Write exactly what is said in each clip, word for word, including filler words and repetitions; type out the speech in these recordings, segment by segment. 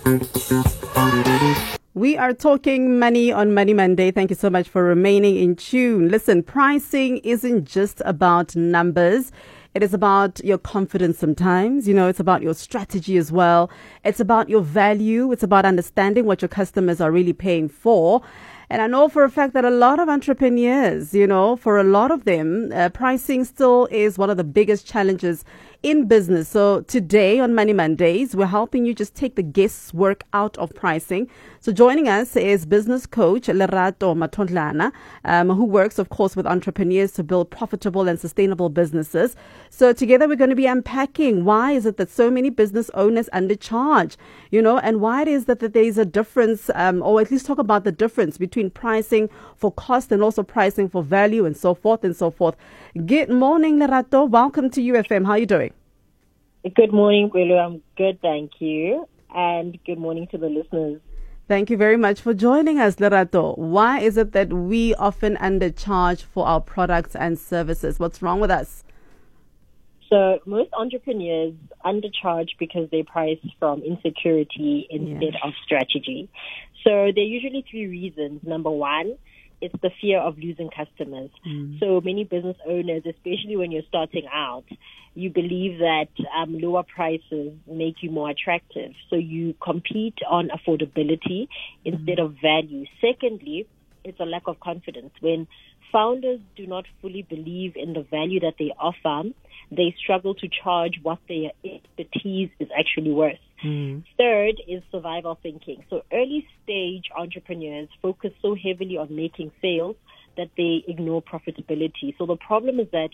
We are talking money on Money Monday. Thank you so much for remaining in tune. Listen, pricing isn't just about numbers. It is about your confidence sometimes. You know, it's about your strategy as well. It's about your value. It's about understanding what your customers are really paying for. And I know for a fact that a lot of entrepreneurs, you know, for a lot of them, uh, pricing still is one of the biggest challenges in business. So today on Money Mondays, we're helping you just take the guesswork out of pricing. So joining us is business coach Lerato Matondlana, um, who works, of course, with entrepreneurs to build profitable and sustainable businesses. So together we're going to be unpacking why is it that so many business owners undercharge, you know, and why it is that, that there's a difference, um, or at least talk about the difference between pricing for cost and also pricing for value and so forth and so forth. Good morning, Lerato. Welcome to U F M. How are you doing? Good morning, Willow. I'm good, thank you. And good morning to the listeners. Thank you very much for joining us, Lerato. Why is it that we often undercharge for our products and services? What's wrong with us? So most entrepreneurs undercharge because they price from insecurity instead Yeah. of strategy. So there are usually three reasons. Number one, it's the fear of losing customers. Mm. So many business owners, especially when you're starting out, you believe that um, lower prices make you more attractive. So you compete on affordability instead mm. of value. Secondly, it's a lack of confidence. When founders do not fully believe in the value that they offer, they struggle to charge what their expertise is actually worth. Mm. Third is survival thinking. So early stage entrepreneurs focus so heavily on making sales that they ignore profitability. So the problem is that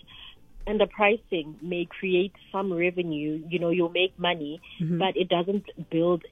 underpricing may create some revenue, you know, you'll make money, mm-hmm. but it doesn't build